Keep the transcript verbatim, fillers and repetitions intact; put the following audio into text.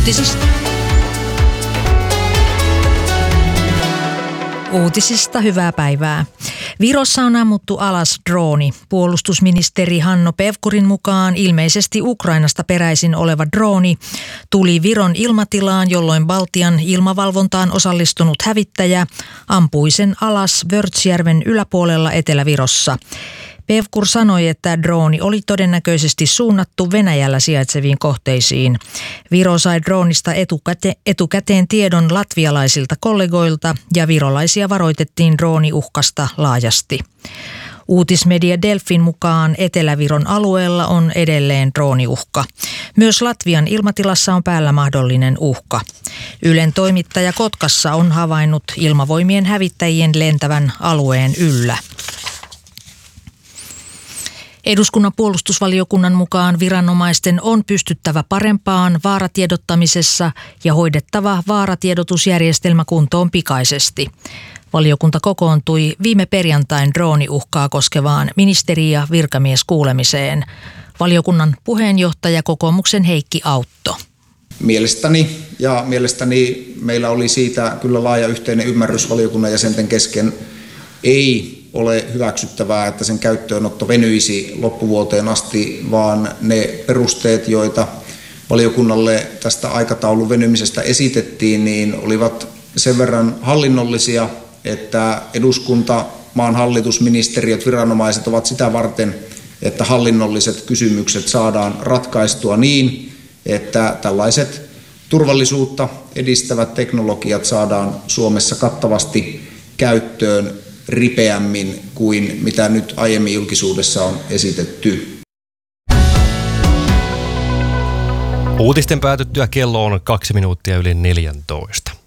Uutisista. Uutisista hyvää päivää. Virossa on ammuttu alas drooni. Puolustusministeri Hanno Pevkurin mukaan ilmeisesti Ukrainasta peräisin oleva drooni tuli Viron ilmatilaan, jolloin Baltian ilmavalvontaan osallistunut hävittäjä ampui sen alas Vörtsjärven yläpuolella Etelä-Virossa. Pevkur sanoi, että drooni oli todennäköisesti suunnattu Venäjällä sijaitseviin kohteisiin. Viro sai droonista etukäte- etukäteen tiedon latvialaisilta kollegoilta ja virolaisia varoitettiin drooniuhkasta laajasti. Uutismedia Delfin mukaan Etelä-Viron alueella on edelleen drooniuhka. Myös Latvian ilmatilassa on päällä mahdollinen uhka. Ylen toimittaja Kotkassa on havainnut ilmavoimien hävittäjien lentävän alueen yllä. Eduskunnan puolustusvaliokunnan mukaan viranomaisten on pystyttävä parempaan vaaratiedottamisessa ja hoidettava vaaratiedotusjärjestelmä kuntoon pikaisesti. Valiokunta kokoontui viime perjantain drooniuhkaa koskevaan ministeri- ja virkamieskuulemiseen. Valiokunnan puheenjohtaja kokoomuksen Heikki Autto. Mielestäni ja mielestäni meillä oli siitä kyllä laaja yhteinen ymmärrys valiokunnan jäsenten kesken. Ei ole hyväksyttävää, että sen käyttöönotto venyisi loppuvuoteen asti, vaan ne perusteet, joita valiokunnalle tästä aikataulun venymisestä esitettiin, niin olivat sen verran hallinnollisia, että eduskunta, maan hallitus, ministeriöt, viranomaiset ovat sitä varten, että hallinnolliset kysymykset saadaan ratkaistua niin, että tällaiset turvallisuutta edistävät teknologiat saadaan Suomessa kattavasti käyttöön ripeämmin kuin mitä nyt aiemmin julkisuudessa on esitetty. Uutisten päätyttyä kello on kaksi minuuttia yli neljäntoista.